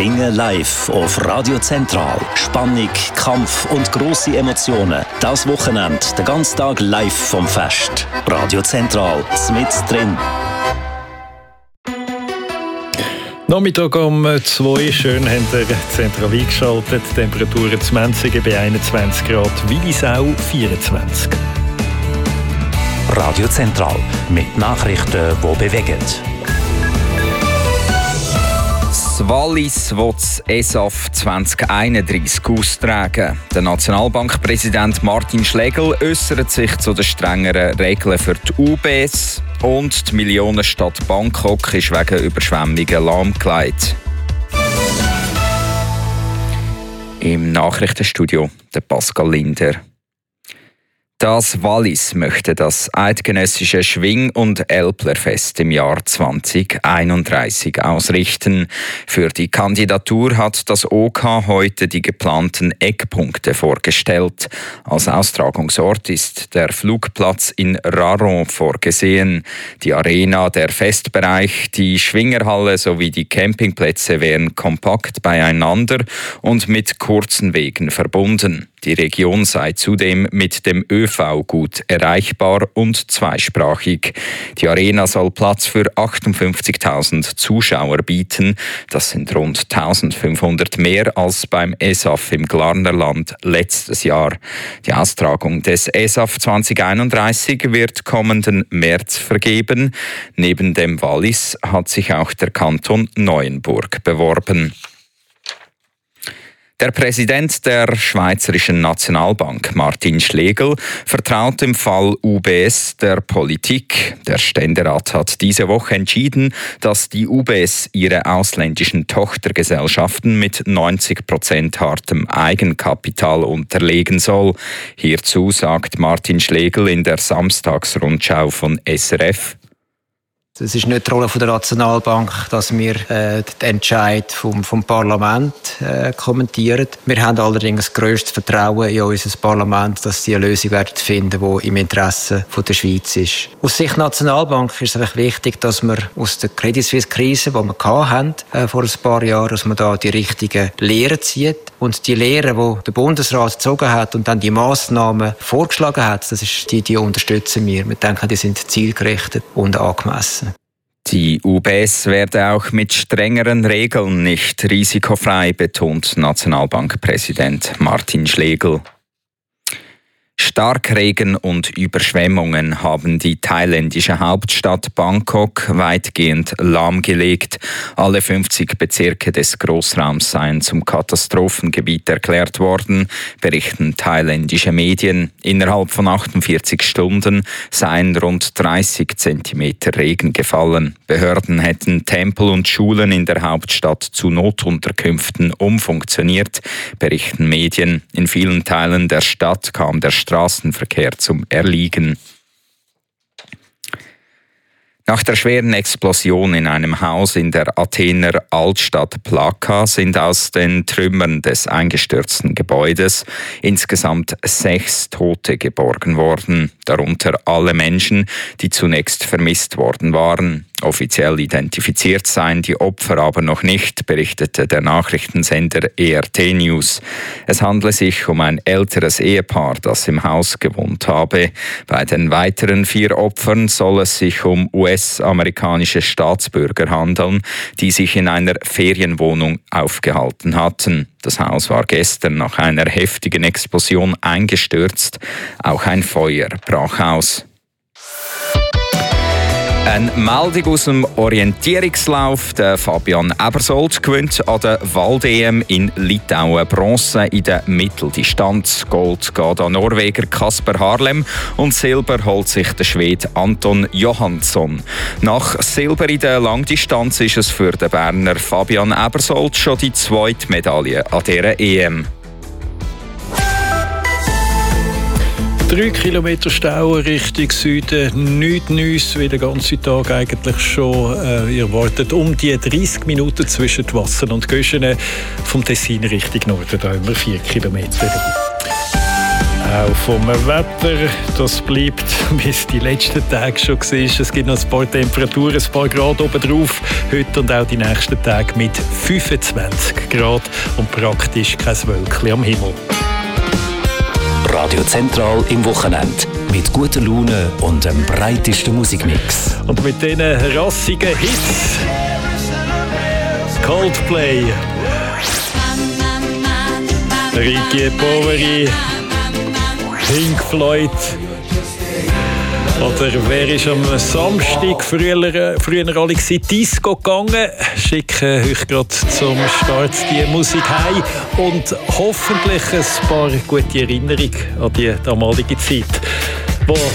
Schwingen live auf Radio Zentral. Spannung, Kampf und grosse Emotionen. Das Wochenende, den ganzen Tag live vom Fest. Radio Zentral, mitten drin. Nachmittag um 2 schön haben wir Zentral eingeschaltet. Temperaturen 20 bei 21 Grad, Willisau 24. Radio Zentral mit Nachrichten, die bewegen. Das Wallis will das ESAF 2031 austragen. Der Nationalbankpräsident Martin Schlegel äußert sich zu den strengeren Regeln für die UBS. Und die Millionenstadt Bangkok ist wegen Überschwemmungen lahmgelegt. Im Nachrichtenstudio der Pascal Linder. Das Wallis möchte das eidgenössische Schwing- und Älplerfest im Jahr 2031 ausrichten. Für die Kandidatur hat das OK heute die geplanten Eckpunkte vorgestellt. Als Austragungsort ist der Flugplatz in Raron vorgesehen. Die Arena, der Festbereich, die Schwingerhalle sowie die Campingplätze wären kompakt beieinander und mit kurzen Wegen verbunden. Die Region sei zudem mit dem ÖV gut erreichbar und zweisprachig. Die Arena soll Platz für 58.000 Zuschauer bieten. Das sind rund 1.500 mehr als beim ESAF im Glarnerland letztes Jahr. Die Austragung des ESAF 2031 wird kommenden März vergeben. Neben dem Wallis hat sich auch der Kanton Neuenburg beworben. Der Präsident der Schweizerischen Nationalbank, Martin Schlegel, vertraut im Fall UBS der Politik. Der Ständerat hat diese Woche entschieden, dass die UBS ihre ausländischen Tochtergesellschaften mit 90% hartem Eigenkapital unterlegen soll. Hierzu sagt Martin Schlegel in der Samstagsrundschau von SRF: Es ist nicht die Rolle der Nationalbank, dass wir den Entscheid vom Parlament kommentieren. Wir haben allerdings grösstes Vertrauen in unser Parlament, dass sie eine Lösung werden finden, die im Interesse der Schweiz ist. Aus Sicht der Nationalbank ist es wichtig, dass wir aus der Credit Suisse-Krise, die wir hatten, vor ein paar Jahren, dass man da die richtigen Lehren zieht. Und die Lehren, die der Bundesrat gezogen hat und dann die Massnahmen vorgeschlagen hat, das ist die unterstützen wir. Wir denken, die sind zielgerichtet und angemessen. Die UBS werde auch mit strengeren Regeln nicht risikofrei, betont Nationalbankpräsident Martin Schlegel. Starkregen und Überschwemmungen haben die thailändische Hauptstadt Bangkok weitgehend lahmgelegt. Alle 50 Bezirke des Großraums seien zum Katastrophengebiet erklärt worden, berichten thailändische Medien. Innerhalb von 48 Stunden seien rund 30 Zentimeter Regen gefallen. Behörden hätten Tempel und Schulen in der Hauptstadt zu Notunterkünften umfunktioniert, berichten Medien. In vielen Teilen der Stadt kam der Straßenverkehr zum Erliegen. Nach der schweren Explosion in einem Haus in der Athener Altstadt Plaka sind aus den Trümmern des eingestürzten Gebäudes insgesamt 6 Tote geborgen worden, darunter alle Menschen, die zunächst vermisst worden waren. Offiziell identifiziert seien die Opfer aber noch nicht, berichtete der Nachrichtensender ERT News. Es handle sich um ein älteres Ehepaar, das im Haus gewohnt habe. Bei den weiteren 4 Opfern soll es sich um US-amerikanische Staatsbürger handeln, die sich in einer Ferienwohnung aufgehalten hatten. Das Haus war gestern nach einer heftigen Explosion eingestürzt. Auch ein Feuer brach aus. Eine Meldung aus dem Orientierungslauf. Der Fabian Ebersold gewinnt an der Wald-EM in Litauen Bronze in der Mitteldistanz. Gold geht an Norweger Kasper Harlem und Silber holt sich der Schwede Anton Johansson. Nach Silber in der Langdistanz ist es für den Berner Fabian Ebersold schon die 2. Medaille an dieser EM. 3 Kilometer Stau Richtung Süden, nichts Neues, wie den ganzen Tag eigentlich schon. Ihr wartet um die 30 Minuten zwischen Wassen und Göschene vom Tessin Richtung Norden, da immer 4 Kilometer. Auch vom Wetter, das bleibt, wie es die letzten Tage schon war. Es gibt noch ein paar Temperaturen, ein paar Grad oben drauf. Heute und auch die nächsten Tage mit 25 Grad und praktisch kein Wölkchen am Himmel. Radio Zentral im Wochenende. Mit guter Laune und dem breitesten Musikmix. Und mit diesen rassigen Hits Coldplay, Ricky Poveri, Pink Floyd. Oder wer ist am Samstag früher alle Disco gegangen? Schicken euch gerade zum Start die Musik heim und hoffentlich ein paar gute Erinnerungen an die damalige Zeit, wo